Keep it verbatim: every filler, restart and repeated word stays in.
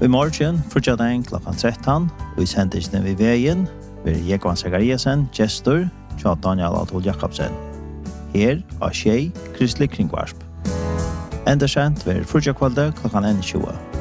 I morgen fortsatt klokkan tretton, og I sendisene ved veien, vil Jekvan Zakariasen, gestor, tja Daniel Adol Jakobsen. Her av Tjei, Kristelig Kringvarsp. Enda sent vil fortsatt kvalde klokkan tjue.